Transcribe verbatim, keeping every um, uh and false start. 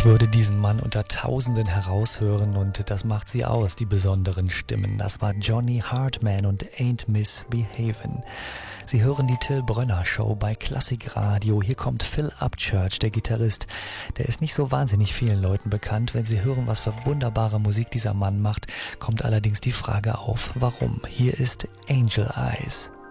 würde diesen Mann unter Tausenden heraushören und das macht sie aus, die besonderen Stimmen. Das war Johnny Hartman und Ain't Misbehavin'. Sie hören die Till Brönner Show bei Klassikradio. Hier kommt Phil Upchurch, der Gitarrist. Der ist nicht so wahnsinnig vielen Leuten bekannt. Wenn Sie hören, was für wunderbare Musik dieser Mann macht, kommt allerdings die Frage auf, warum. Hier ist Angel Eyes.